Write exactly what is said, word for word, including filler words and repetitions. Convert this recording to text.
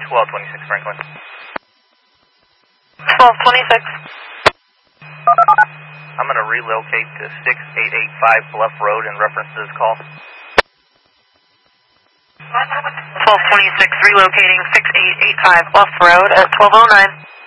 twelve twenty-six Franklin. twelve twenty-six. I'm going to relocate to six eight eight five Bluff Road in reference to this call. twelve twenty-six, relocating six eight eight five Bluff Road at twelve oh nine.